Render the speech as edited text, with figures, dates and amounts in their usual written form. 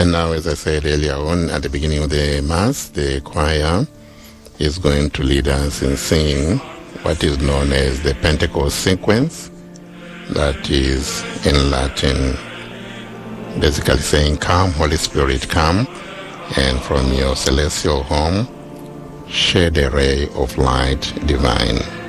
And now, as I said earlier on, at the beginning of the Mass, the choir is going to lead us in singing what is known as the Pentecost sequence, that is in Latin, basically saying, "Come, Holy Spirit, come, and from your celestial home, shed a ray of light divine."